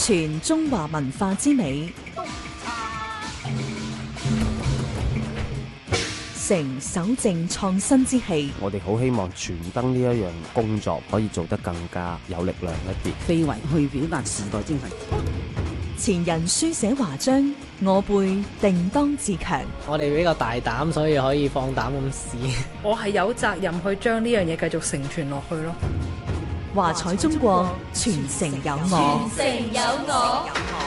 傳中華文化之美，承守正創新之氣。 我哋好希望傳燈呢一樣工作可以做得更加有力量一啲， 非遺去表達時代精神。 前人書寫華章，我輩定當自強。 我哋比較大膽，所以可以放膽咁試。 我係有責任去將呢樣嘢繼續承傳落去咯。 華彩中國，傳承有我。 傳承有我。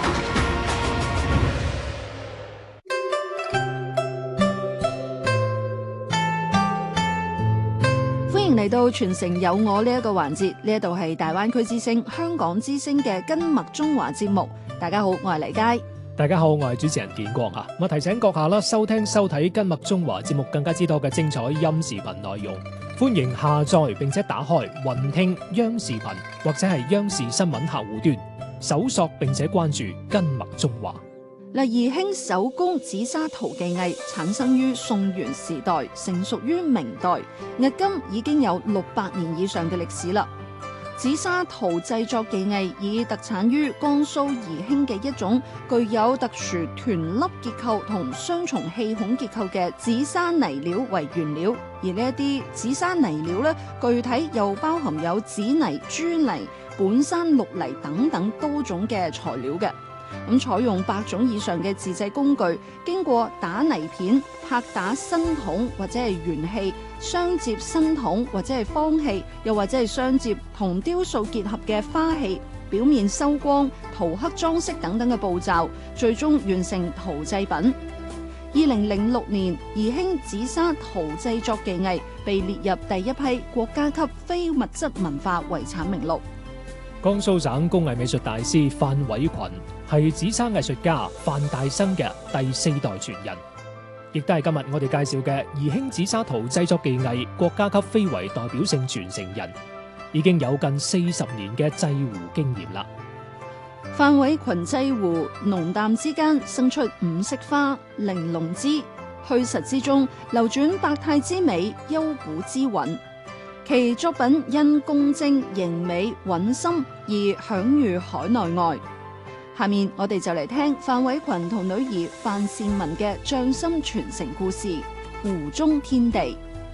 歡迎嚟到傳承有我呢一個環節，呢一度係大灣區之聲、香港之聲嘅根脈中華節目。大家好，我係黎佳。 大家好，我係主持人建國啊！我提醒閣下啦，收聽收睇根脈中華節目更加之多嘅精彩音視頻內容，歡迎下載並且打開雲聽央視頻或者係央視新聞客戶端，搜索並且關注根脈中華。 宜興手工紫砂陶技藝產生於宋元時代，成熟於明代，迄今已經有600年以上嘅歷史啦。紫砂陶製作技藝以特產於江蘇宜興嘅一種具有特殊團粒結構同雙重氣孔結構嘅紫砂泥料為原料，而呢一啲紫砂泥料咧，具體又包含有紫泥、朱泥、本山綠泥等等多種嘅材料嘅。咁採用100種以上嘅自製工具，經過打泥片、拍打新筒或者係圓器、雙接新筒或者係方器，又或者係雙接同雕塑結合嘅花器，表面收光、塗黑裝飾等等嘅步驟，最終完成陶製品。2006年，宜興紫砂陶製作技藝被列入第一批國家級非物質文化遺產名錄。 江蘇省工藝美術大師范偉群係紫砂藝術家范大生嘅第4代傳人，亦都係今日我哋介紹嘅宜興紫砂陶製作技藝國家級非遺代表性傳承人，已經有近40年嘅製壺經驗啦。 范偉群製壺濃淡之間生出五色花，玲瓏之虛實之中流轉百態之美，幽古之韻。其作品因工精、形美、韻深而享譽海內外。下面我哋就嚟聽范偉群同女兒范善文嘅匠心傳承故事《壺中天地》。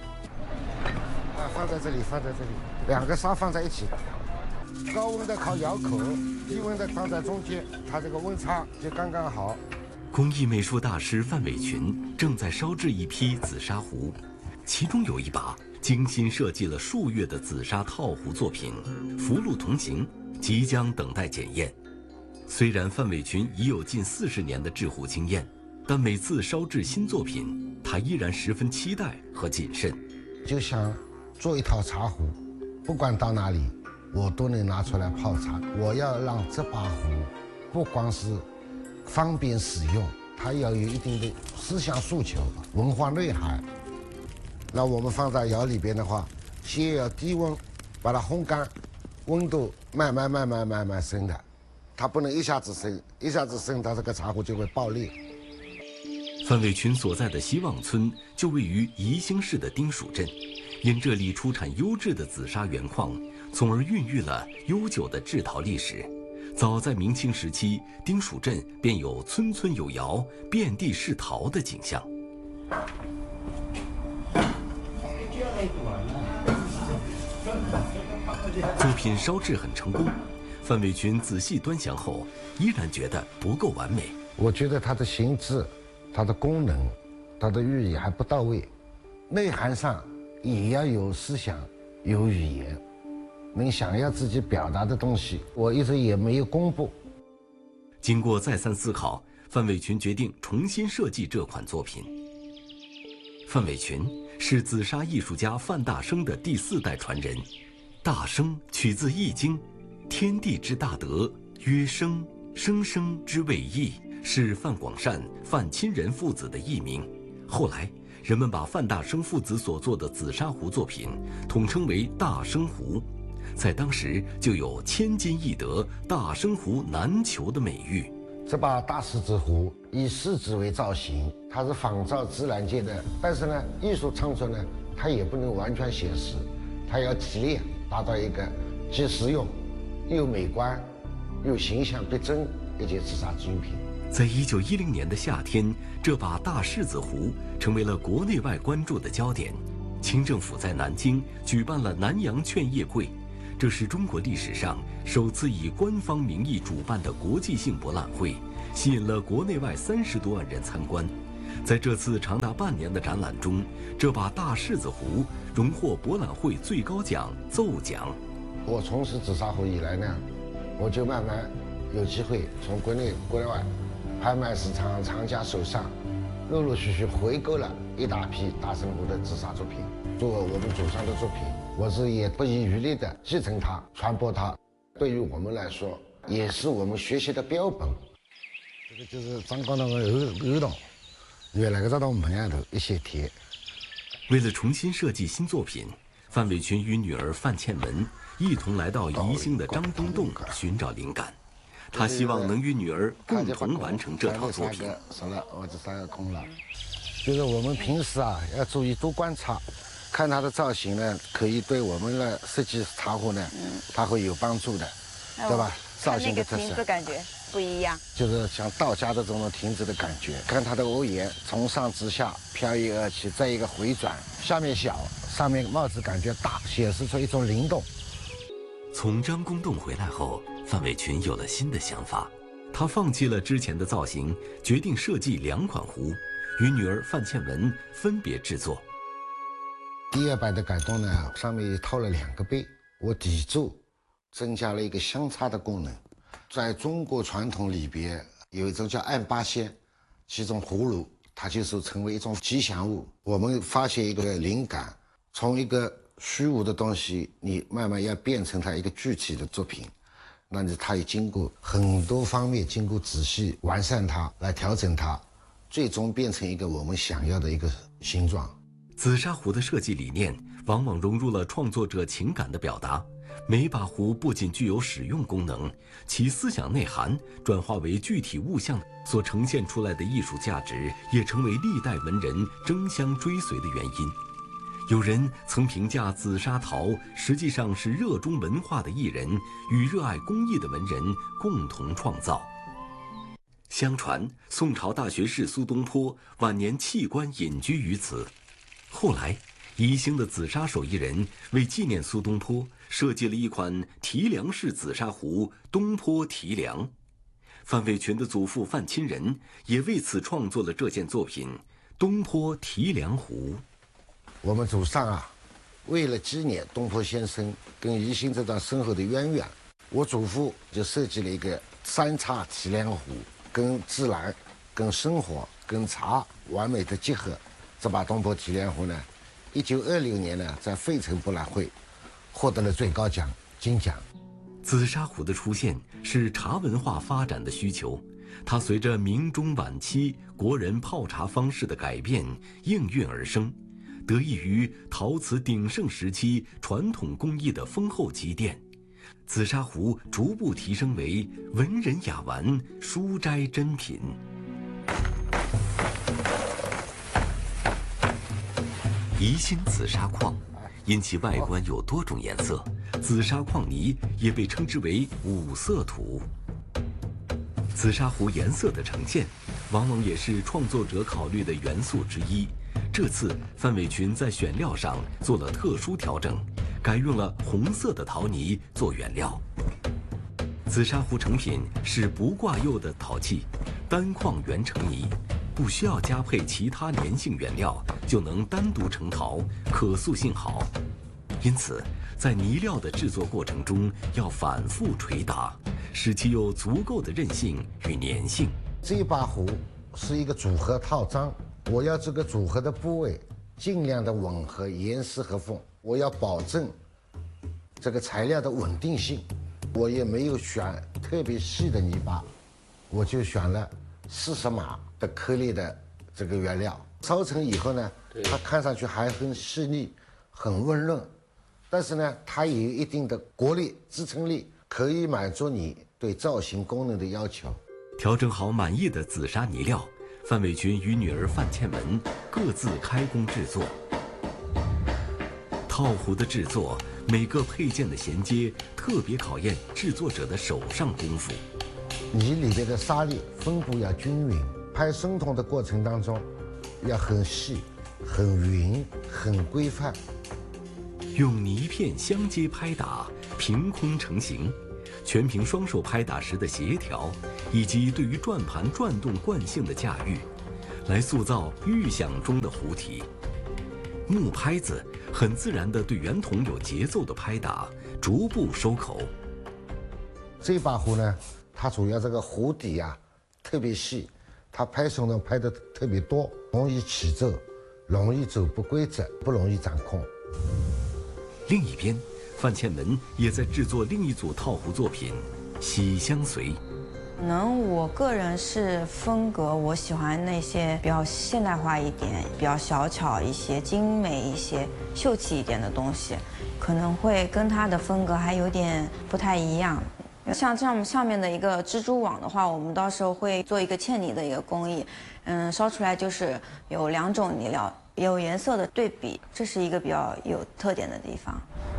放在這裡，放在這裡，兩個砂放在一起，高溫的靠窯口，低溫的放在中間，它這個溫差就剛剛好。 工藝美術大師范偉群正在燒製一批紫砂壺，其中有一把精心設計了數月的紫砂套壺作品《福祿同行》，即將等待檢驗。雖然范偉群已有近40年的製壺經驗，但每次燒製新作品，他依然十分期待和謹慎。 就想做一套茶壺，不管到哪裡，我都能拿出來泡茶。我要讓這把壺不光是方便使用，它要有一定的思想訴求、文化內涵。那我們放在窯裏邊的話，先要低溫把它烘乾，溫度慢慢升的，它不能一下子升，一下子升，它這個茶壺就會爆裂。 范偉群所在的希望村就位於宜興市的丁蜀鎮，因這裡出產優質的紫砂原礦，從而孕育了悠久的製陶歷史。早在明清時期，丁蜀鎮便有村村有窯，遍地是陶的景象。作品燒製很成功，范偉群仔細端詳後，依然覺得不夠完美。 我覺得它的形制、它的功能、它的寓意還不到位，內涵上也要有思想、有語言，能想要自己表達的東西，我一直也沒有公布。 經過再三思考，范偉群決定重新設計這款作品。范偉群是紫砂藝術家范大生的第4代傳人。大生取自《易經》，天地之大德，曰生，生生之謂易，是范廣善、范親仁父子的藝名。後來，人們把范大生父子所做的紫砂壺作品統稱為大生壺，在當時就有千金易得、大生壺難求的美譽。 這把大獅子壺以獅子為造型，它是仿照自然界的，但是呢，藝術創作呢，它也不能完全寫實，它要提煉，達到一個既實用又美觀有形象逼真一件紫砂精品。 在1910年的夏天，这把大柿子壶成为了国内外关注的焦点。清政府在南京举办了南洋劝业会，这是中国历史上首次以官方名义主办的国际性博览会，吸引了国内外30多万人参观。在这次长达半年的展览中，这把大柿子壶荣获博览会最高奖奏奖。 我从事紫砂壶以来呢，我就慢慢有机会从国内国外拍卖市场藏家手上陆陆续续回购了一大批大圣壶的紫砂作品，作为我们祖上的作品，我是也不遗余力地继承它、传播它。对于我们来说，也是我们学习的标本。这个就是张刚那个鹅洞，原来个到门外头一些贴。 为了重新设计新作品，范伟群与女儿范倩文一同来到宜兴的张公洞寻找灵感。他希望能与女儿共同完成这套作品。 少了，我这3个空了。就是我们平时啊要注意多观察，看它的造型呢，可以对我们的设计茶壶呢，它会有帮助的，对吧？造型的特色。 亭子感觉不一样。就是像道家的这种亭子的感觉，看它的欧檐从上至下飘逸而起，再一个回转，下面小，上面帽子感觉大，显示出一种灵动。 从张公洞回来后，范伟群有了新的想法，他放弃了之前的造型，决定设计2款壶，与女儿范倩文分别制作。 第2版的改动呢，上面套了2个杯，我底座增加了一个香插的功能。在中国传统里边有一种叫按八仙，其中葫芦它就是成为一种吉祥物。我们发现一个灵感，从一个虚无的东西，你慢慢要变成它一个具体的作品，那你它也经过很多方面，经过仔细完善它，来调整它，最终变成一个我们想要的一个形状。 紫砂壶的设计理念往往融入了创作者情感的表达，每把壶不仅具有使用功能，其思想内涵转化为具体物象所呈现出来的艺术价值，也成为历代文人争相追随的原因。有人曾评价紫砂陶实际上是热衷文化的艺人与热爱工艺的文人共同创造。相传宋朝大学士苏东坡晚年弃官隐居于此，后来宜兴的紫砂手艺人为纪念苏东坡设计了一款提梁式紫砂壶东坡提梁。范伟群的祖父范钦仁也为此创作了这件作品东坡提梁壶。 我们祖上啊，为了纪念东坡先生跟宜兴这段深厚的渊源，我祖父就设计了一个3叉提梁壶，跟自然、跟生活、跟茶完美的结合。这把东坡提梁壶呢，1926年呢在费城博览会获得了最高奖金奖。 紫砂壶的出现是茶文化发展的需求，它随着明中晚期国人泡茶方式的改变应运而生，得益于陶瓷鼎盛时期传统工艺的丰厚积淀，紫砂壶逐步提升为文人雅玩、书斋珍品。宜兴紫砂矿因其外观有多种颜色，紫砂矿泥也被称之为五色土。紫砂壶颜色的呈现，往往也是创作者考虑的元素之一。这次范伟群在选料上做了特殊调整，改用了红色的陶泥做原料。紫砂壶成品是不挂釉的陶器，单矿原成泥，不需要加配其他粘性原料就能单独成陶，可塑性好。因此，在泥料的制作过程中要反复捶打，使其有足够的韧性与粘性。 这把壶是一个组合套装，我要这个组合的部位尽量的吻合严丝合缝，我要保证这个材料的稳定性。我也没有选特别细的泥巴，我就选了40码的颗粒的这个原料。烧成以后呢，它看上去还很细腻，很温润，但是呢，它也有一定的国力支撑力，可以满足你对造型功能的要求。 调整好满意的紫砂泥料，范伟群与女儿范倩文各自开工制作。套壶的制作每个配件的衔接特别考验制作者的手上功夫。 泥里边的沙粒分布要均匀，拍生铜的过程当中要很细、很匀、很规范。 用泥片相接拍打，凭空成型，全凭双手拍打时的协调，以及对于转盘转动惯性的驾驭，来塑造预想中的壶体。木拍子很自然地对圆筒有节奏的拍打，逐步收口。 这把壶呢，它主要这个壶底啊特别细，它拍手呢拍的特别多，容易起皱，容易走不规则，不容易掌控。 另一边，范倩文也在制作另一组套壶作品《喜相随》。 可能我个人是风格，我喜欢那些比较现代化一点、比较小巧一些、精美一些、秀气一点的东西，可能会跟它的风格还有点不太一样。像这样上面的一个蜘蛛网的话，我们到时候会做一个嵌泥的一个工艺，烧出来就是有2种泥料，有颜色的对比，这是一个比较有特点的地方。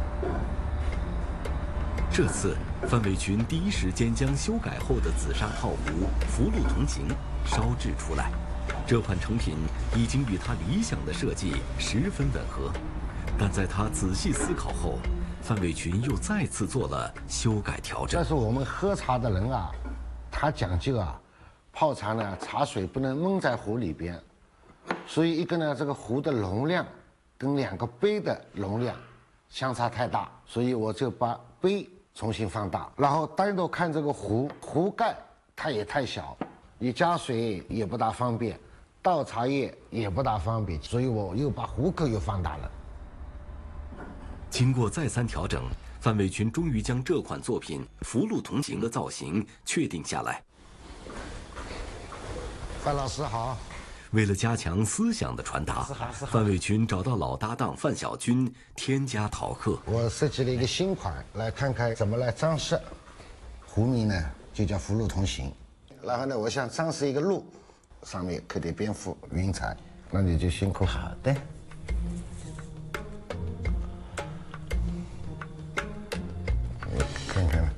这次范伟群第一时间将修改后的紫砂套壶福禄同行烧制出来，这款成品已经与他理想的设计十分吻合，但在他仔细思考后，范伟群又再次做了修改调整。 但是我们喝茶的人啊，他讲究啊，泡茶呢，茶水不能闷在壶里边，所以一个呢，这个壶的容量跟2个杯的容量相差太大，所以我就把杯重新放大，然后单独看这个壶盖它也太小，你加水也不大方便，倒茶叶也不大方便，所以我又把壶口又放大了。 经过再三调整，范伟群终于将这款作品《福禄同行》的造型确定下来。 范老师好。 为了加强思想的传达，范伟群找到老搭档范小军添加陶刻。 我设计了一个新款，来看看怎么来装饰。壶名呢就叫福禄同行，然后呢，我想装饰一个鹿，上面刻点蝙蝠、云彩，那你就辛苦。好的。看看，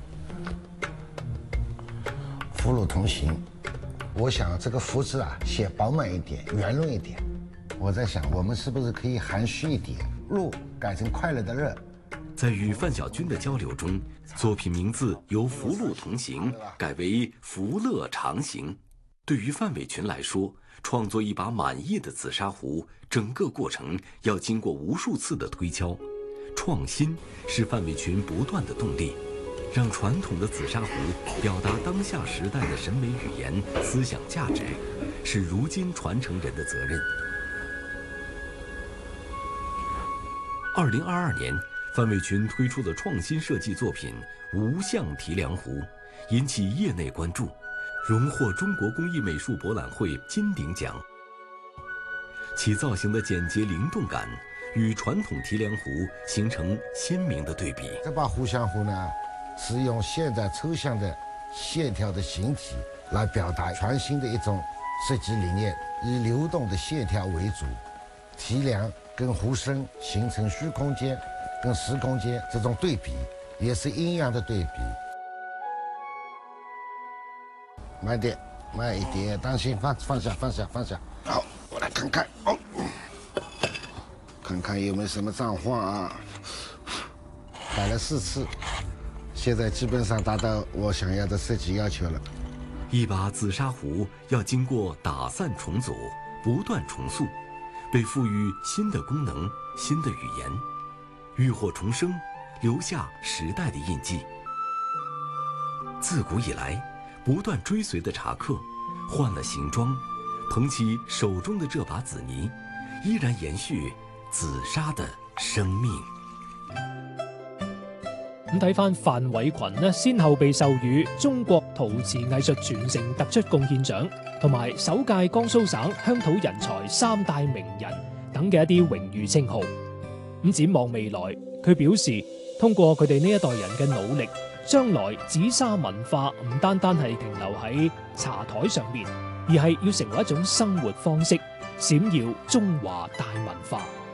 福禄同行。我想这个福字啊，写饱满一点，圆润一点。我在想，我们是不是可以含蓄一点，禄改成快乐的乐。 在与范小军的交流中，作品名字由福禄同行改为福乐长行。对于范伟群来说，创作一把满意的紫砂壶，整个过程要经过无数次的推敲。创新是范伟群不断的动力。让传统的紫砂壶表达当下时代的审美语言、思想价值，是如今传承人的责任。2022年，范伟群推出了创新设计作品《无相提梁壶》，引起业内关注，荣获中国工艺美术博览会金鼎奖。其造型的简洁灵动感与传统提梁壶形成鲜明的对比。 这把壶香壶呢，是用现代抽象的线条的形体来表达全新的一种设计理念，以流动的线条为主，提梁跟壶身形成虚空间跟实空间这种对比，也是阴阳的对比。慢点，慢一点，当心放下。好，我来看看哦，看看有没有什么状况啊？摆了4次。现在基本上达到我想要的设计要求了。 一把紫砂壶要经过打散重组，不断重塑，被赋予新的功能、新的语言，浴火重生，留下时代的印记。自古以来，不断追随的茶客，换了形装，捧起手中的这把紫泥，依然延续紫砂的生命。 咁睇翻范偉群呢，先後被授予中國陶瓷藝術傳承突出貢獻獎，同埋首屆江蘇省鄉土人才3大名人等嘅一啲榮譽稱號。咁展望未來，佢表示通過佢哋呢一代人嘅努力，將來紫砂文化唔單單係停留喺茶台上面，而係要成為一種生活方式，閃耀中華大文化。